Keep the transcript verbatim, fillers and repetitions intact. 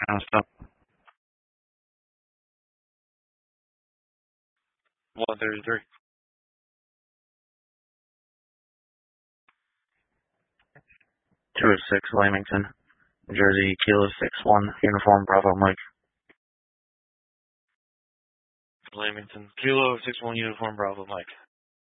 Kind of stuff. one thirty-three. two oh six Lamington, New Jersey, Kilo six one, Uniform Bravo Mike. Lamington, Kilo six one, Uniform Bravo Mike.